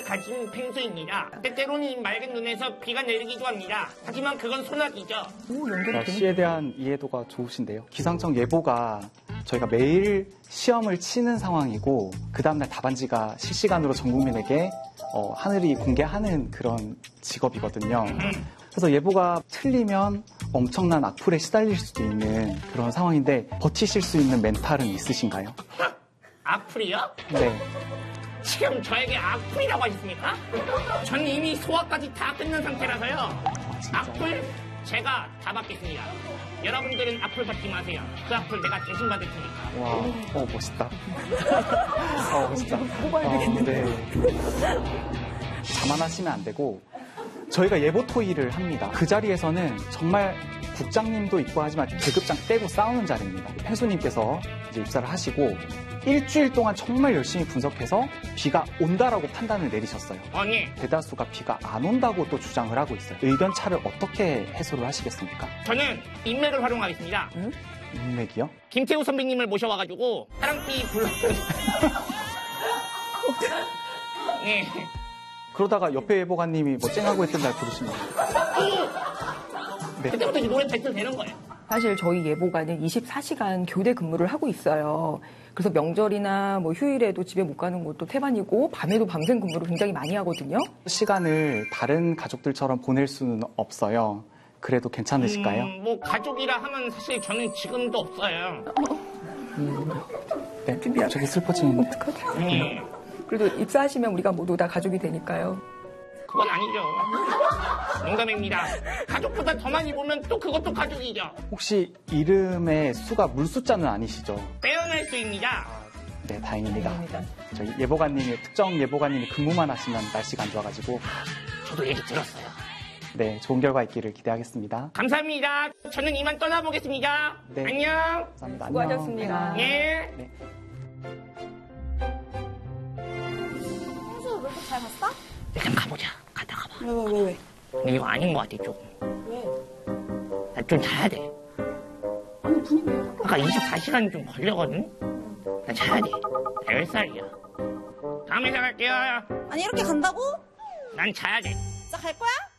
가진 펭수입니다. 때때로는 맑은 눈에서 비가 내리기도 합니다. 하지만 그건 소나기죠. 날씨에 대한 이해도가 좋으신데요. 기상청 예보가 저희가 매일 시험을 치는 상황이고 그 다음날 답안지가 실시간으로 전 국민에게 하늘이 공개하는 그런 직업이거든요. 그래서 예보가 틀리면 엄청난 악플에 시달릴 수도 있는 그런 상황인데 버티실 수 있는 멘탈은 있으신가요? 악플이요? 네. 지금 저에게 악플이라고 하셨습니까? 전 이미 소화까지 다 끝난 상태라서요. 악플 제가 다 받겠습니다. 여러분들은 악플 받지 마세요. 그 악플 내가 대신 받을 테니까. 와, 멋있다. 멋있다. 뽑아야 되겠는데. 네. 자만하시면 안 되고 저희가 예보 토의를 합니다. 그 자리에서는 정말 국장님도 있고 하지만 계급장 떼고 싸우는 자리입니다. 펭수님께서 이제 입사를 하시고 일주일 동안 정말 열심히 분석해서 비가 온다라고 판단을 내리셨어요. 아니, 대다수가 비가 안 온다고 또 주장을 하고 있어요. 의견 차를 어떻게 해소를 하시겠습니까? 저는 인맥을 활용하겠습니다. 인맥이요? 김태우 선배님을 모셔와가지고 사랑비 불러. 네. 그러다가 옆에 예보관님이 뭐 쨍하고 했던 날 부르시면 네. 그때부터 이 노래 배틀 되는 거예요. 사실 저희 예보관은 24시간 교대 근무를 하고 있어요. 그래서 명절이나 뭐 휴일에도 집에 못 가는 것도 태반이고 밤에도 밤샘 근무를 굉장히 많이 하거든요. 시간을 다른 가족들처럼 보낼 수는 없어요. 그래도 괜찮으실까요? 뭐 가족이라 하면 사실 저는 지금도 없어요. 네, 저기 슬퍼지는 어떡하죠? 그래도 입사하시면 우리가 모두 다 가족이 되니까요. 그건 아니죠. 농담입니다. 가족보다 더 많이 보면 또 그것도 가족이죠. 혹시 이름의 수가 물숫자는 아니시죠? 빼어날 수입니다. 네, 다행입니다. 저희 예보관님이 특정 예보관님이 근무만 하시면 날씨가 안 좋아가지고 저도 얘기 들었어요. 네, 좋은 결과 있기를 기대하겠습니다. 감사합니다. 저는 이만 떠나보겠습니다. 네. 안녕. 감사합니다. 수고하셨습니다. 예. 네. 펭수 왜 이렇게 잘 갔어? 일단 가보자. 갔다 가봐. 왜? 근데 이거 아닌 것 같아, 좀. 왜? 나 좀 자야 돼. 아니 분위기 왜 아까 24시간이 좀 걸려거든? 나 자야 돼. 나 10살이야. 다음에 시작할게요. 아니 이렇게 간다고? 난 자야 돼. 진짜 갈 거야?